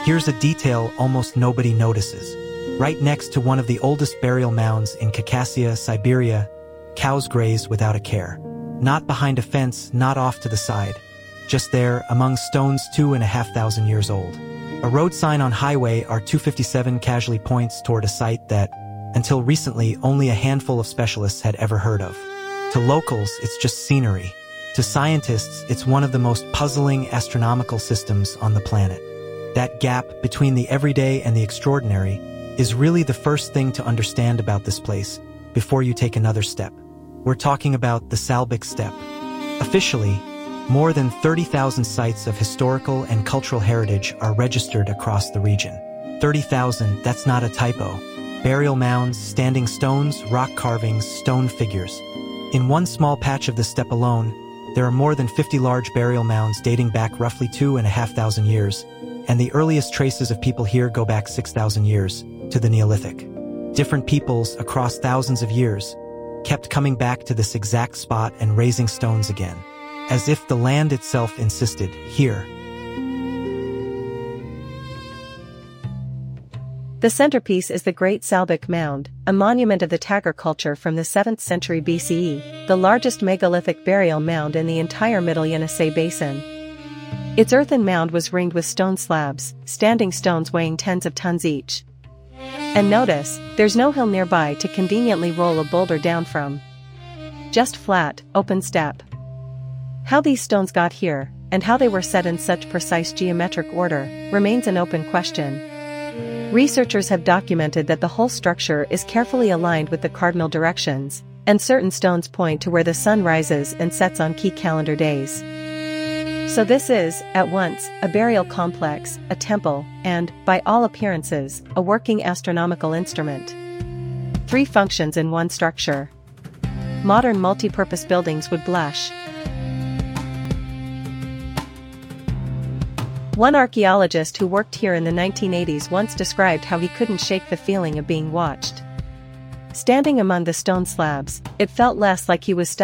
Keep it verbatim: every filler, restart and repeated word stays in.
Here's a detail almost nobody notices. Right next to one of the oldest burial mounds in Khakassia, Siberia, cows graze without a care. Not behind a fence, not off to the side. Just there, among stones two and a half thousand years old. A road sign on Highway R two fifty-seven casually points toward a site that, until recently, only a handful of specialists had ever heard of. To locals, it's just scenery. To scientists, it's one of the most puzzling astronomical systems on the planet. That gap between the everyday and the extraordinary is really the first thing to understand about this place before you take another step. We're talking about the Salbek Steppe. Officially, more than thirty thousand sites of historical and cultural heritage are registered across the region. thirty thousand, that's not a typo. Burial mounds, standing stones, rock carvings, stone figures. In one small patch of the steppe alone, there are more than fifty large burial mounds dating back roughly two and a half thousand years, and the earliest traces of people here go back six thousand years, to the Neolithic. Different peoples, across thousands of years, kept coming back to this exact spot and raising stones again, as if the land itself insisted, here. The centerpiece is the Great Salbek Mound, a monument of the Tagar culture from the seventh century B C E, the largest megalithic burial mound in the entire Middle Yenisei Basin. Its earthen mound was ringed with stone slabs, standing stones weighing tens of tons each. And notice, there's no hill nearby to conveniently roll a boulder down from. Just flat, open steppe. How these stones got here, and how they were set in such precise geometric order, remains an open question. Researchers have documented that the whole structure is carefully aligned with the cardinal directions, and certain stones point to where the sun rises and sets on key calendar days. So this is, at once, a burial complex, a temple, and, by all appearances, a working astronomical instrument. Three functions in one structure. Modern multi-purpose buildings would blush. One archaeologist who worked here in the nineteen eighties once described how he couldn't shake the feeling of being watched. Standing among the stone slabs, it felt less like he was